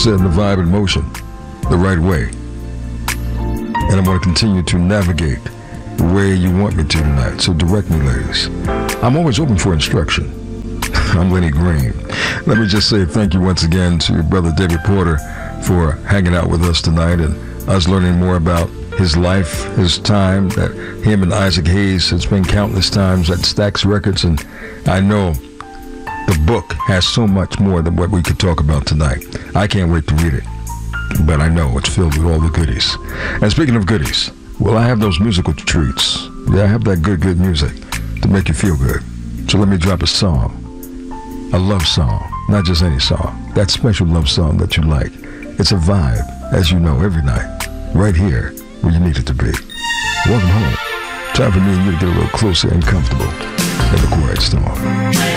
setting the vibe in motion the right way. And I'm going to continue to navigate the way you want me to tonight. So direct me, ladies. I'm always open for instruction. I'm Lenny Green. Let me just say thank you once again to your brother David Porter for hanging out with us tonight and us learning more about his life, his time, that him and Isaac Hayes has been countless times at Stax Records, and I know the book has so much more than what we could talk about tonight. I can't wait to read it, but I know it's filled with all the goodies. And speaking of goodies, well, I have those musical treats. Yeah, I have that good music to make you feel good. So let me drop a song, a love song, not just any song, that special love song that you like. It's a vibe, as you know, every night, right here where you need it to be. Welcome home. Time for me and you to get a little closer and comfortable in the quiet storm.